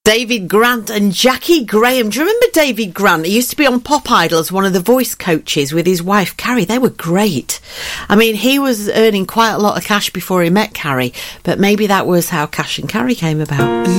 David Grant and Jackie Graham. Do you remember David Grant? He used to be on Pop Idol as one of the voice coaches with his wife, Carrie. They were great. I mean, he was earning quite a lot of cash before he met Carrie, but maybe that was how Cash and Carrie came about.